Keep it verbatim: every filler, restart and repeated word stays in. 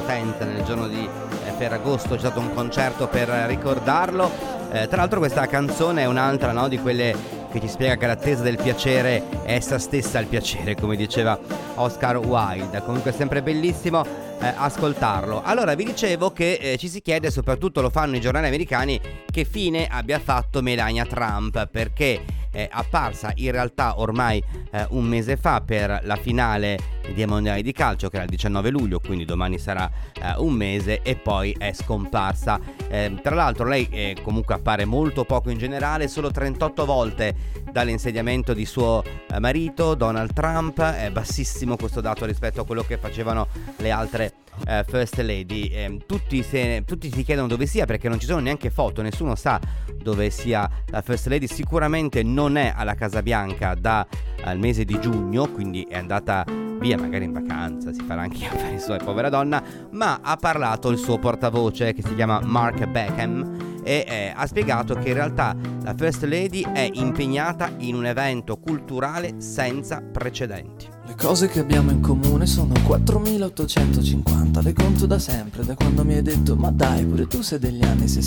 Tent nel giorno di eh, Ferragosto, c'è stato un concerto per ricordarlo. Eh, tra l'altro questa canzone è un'altra, no, di quelle che ci spiega che l'attesa del piacere è essa stessa il piacere, come diceva Oscar Wilde. Comunque è sempre bellissimo eh, ascoltarlo. Allora vi dicevo che eh, ci si chiede, soprattutto lo fanno i giornali americani, che fine abbia fatto Melania Trump, perché è apparsa in realtà ormai eh, un mese fa per la finale dei mondiali di calcio, che era il diciannove luglio, quindi domani sarà eh, un mese, e poi è scomparsa. Eh, tra l'altro lei eh, comunque appare molto poco in generale, solo trentotto volte dall'insediamento di suo eh, marito Donald Trump. È bassissimo questo dato rispetto a quello che facevano le altre eh, First Lady. Eh, tutti, se, tutti si chiedono dove sia, perché non ci sono neanche foto, nessuno sa dove sia la First Lady. Sicuramente non è alla Casa Bianca dal eh, mese di giugno, quindi è andata via magari in vacanza, si farà anche gli affari suoi, povera donna. Ma ha parlato il suo portavoce, che si chiama Mark Beckham, e eh, ha spiegato che in realtà la First Lady è impegnata in un evento culturale senza precedenti. Le cose che abbiamo in comune sono quattromilaottocentocinquanta, le conto da sempre, da quando mi hai detto ma dai, pure tu sei degli anni sessanta.